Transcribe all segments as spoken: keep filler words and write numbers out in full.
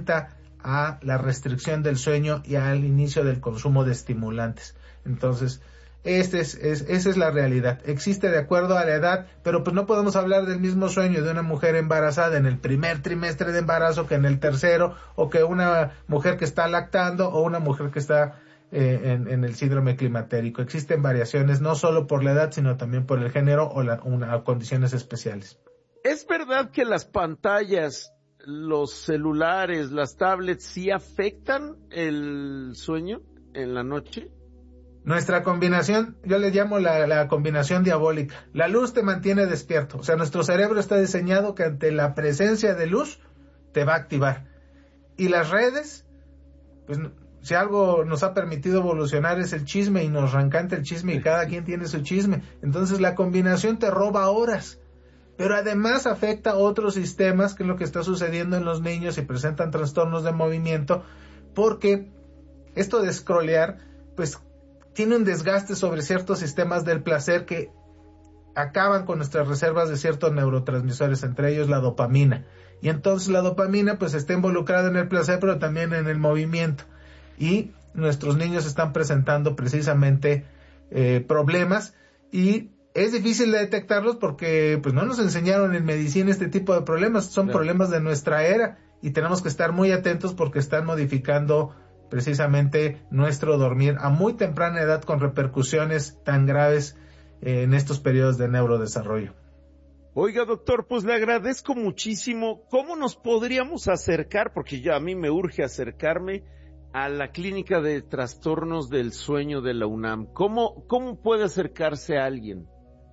orienta a la restricción del sueño y al inicio del consumo de estimulantes. Entonces, este es, es, esa es la realidad. Existe de acuerdo a la edad, pero pues no podemos hablar del mismo sueño de una mujer embarazada en el primer trimestre de embarazo que en el tercero, o que una mujer que está lactando, o una mujer que está eh, en, en el síndrome climatérico. Existen variaciones no solo por la edad, sino también por el género o la, una, condiciones especiales. ¿Es verdad que las pantallas, los celulares, las tablets, sí afectan el sueño en la noche? Nuestra combinación, yo le llamo la, la combinación diabólica. La luz te mantiene despierto. O sea, nuestro cerebro está diseñado que ante la presencia de luz te va a activar. Y las redes, pues si algo nos ha permitido evolucionar es el chisme, y nos encanta el chisme y cada quien tiene su chisme. Entonces la combinación te roba horas. Pero además afecta a otros sistemas, que es lo que está sucediendo en los niños y presentan trastornos de movimiento, porque esto de scrollear, pues tiene un desgaste sobre ciertos sistemas del placer que acaban con nuestras reservas de ciertos neurotransmisores, entre ellos la dopamina. Y entonces la dopamina pues está involucrada en el placer, pero también en el movimiento. Y nuestros niños están presentando precisamente eh, problemas, y es difícil de detectarlos porque pues no nos enseñaron en medicina este tipo de problemas. Son claro. problemas de nuestra era, y tenemos que estar muy atentos porque están modificando precisamente nuestro dormir a muy temprana edad, con repercusiones tan graves eh, en estos periodos de neurodesarrollo. Oiga, doctor, pues le agradezco muchísimo. ¿Cómo nos podríamos acercar? Porque ya a mí me urge acercarme a la Clínica de Trastornos del Sueño de la UNAM. ¿Cómo, cómo puede acercarse a alguien?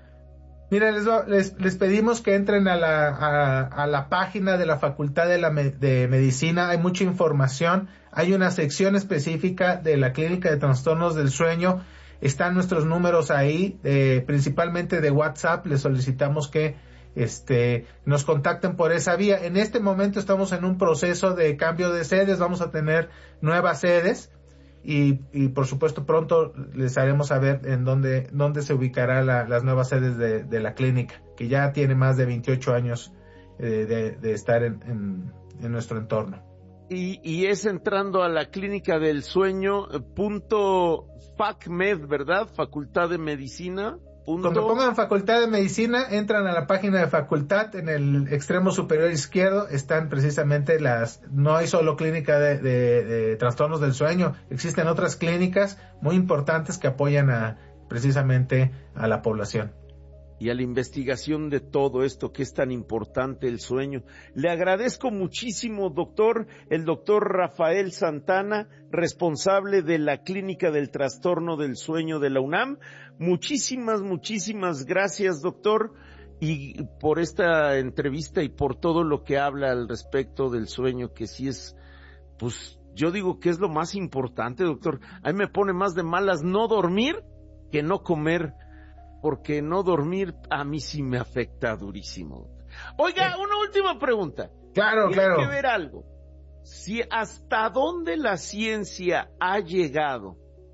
Mira, les, les, les pedimos que entren a la, a, a la página de la Facultad de, la, de Medicina. Hay mucha información. Hay una sección específica de la Clínica de Trastornos del Sueño. Están nuestros números ahí, eh, principalmente de WhatsApp. Les solicitamos que este, nos contacten por esa vía. En este momento estamos en un proceso de cambio de sedes. Vamos a tener nuevas sedes. Y, y por supuesto pronto les haremos saber en dónde, dónde se ubicará la, las nuevas sedes de, de la clínica, que ya tiene más de veintiocho años eh, de, de estar en, en, en nuestro entorno. Y, y es entrando a la Clínica del Sueño, punto FacMed, ¿verdad? Facultad de Medicina. Punto... Cuando pongan Facultad de Medicina, entran a la página de Facultad, en el extremo superior izquierdo están precisamente las... No hay solo clínica de, de, de trastornos del sueño, existen otras clínicas muy importantes que apoyan a, precisamente a la población. Y a la investigación de todo esto que es tan importante, el sueño. Le agradezco muchísimo, doctor, el doctor Rafael Santana, responsable de la Clínica del Trastorno del Sueño de la UNAM. Muchísimas, muchísimas gracias, doctor, y por esta entrevista y por todo lo que habla al respecto del sueño, que sí es, pues, yo digo que es lo más importante, doctor. A mí me pone más de malas no dormir que no comer, porque no dormir a mí sí me afecta durísimo. Oiga, una última pregunta. Claro, Tiene claro. que ver algo. Si hasta dónde la ciencia ha llegado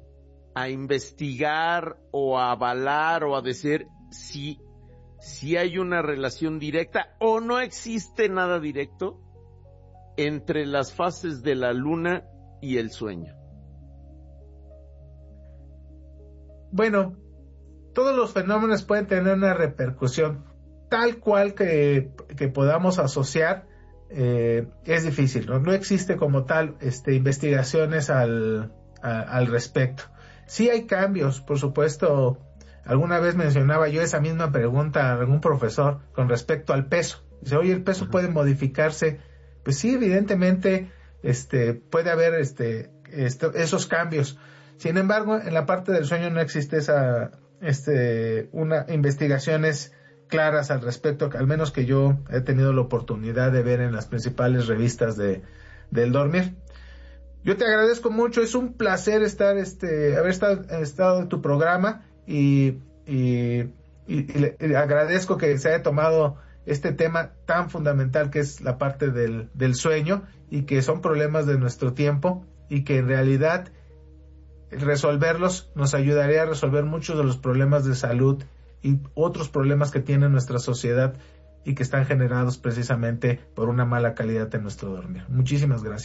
a investigar o a avalar o a decir si, si hay una relación directa o no existe nada directo entre las fases de la luna y el sueño. Bueno, todos los fenómenos pueden tener una repercusión tal cual que, que podamos asociar. Eh, es difícil, ¿no? No existe como tal este, investigaciones al, a, al respecto. Sí hay cambios, por supuesto. Alguna vez mencionaba yo esa misma pregunta a algún profesor con respecto al peso. Dice, oye, ¿el peso puede modificarse? Pues sí, evidentemente este, puede haber este, esto, esos cambios. Sin embargo, en la parte del sueño no existe esa... Este, una investigaciones claras al respecto, al menos que yo he tenido la oportunidad de ver en las principales revistas de del dormir. Yo te agradezco mucho, es un placer estar, este, haber estado, estado en tu programa y, y, y, y le, y agradezco que se haya tomado este tema tan fundamental que es la parte del, del sueño, y que son problemas de nuestro tiempo, y que en realidad resolverlos nos ayudaría a resolver muchos de los problemas de salud y otros problemas que tiene nuestra sociedad y que están generados precisamente por una mala calidad en nuestro dormir. Muchísimas gracias.